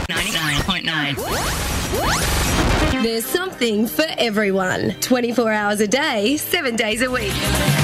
99.9. There's something for everyone. 24 hours a day, 7 days a week.